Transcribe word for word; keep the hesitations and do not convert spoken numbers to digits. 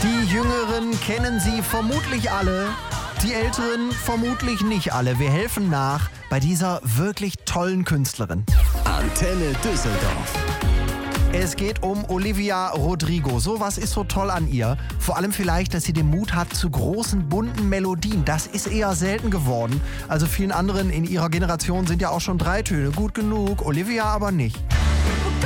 Die Jüngeren kennen sie vermutlich alle, die Älteren vermutlich nicht alle. Wir helfen nach bei dieser wirklich tollen Künstlerin. Antenne Düsseldorf. Es geht um Olivia Rodrigo. So was ist so toll an ihr. Vor allem vielleicht, dass sie den Mut hat zu großen, bunten Melodien. Das ist eher selten geworden. Also vielen anderen in ihrer Generation sind ja auch schon drei Töne gut genug. Olivia aber nicht.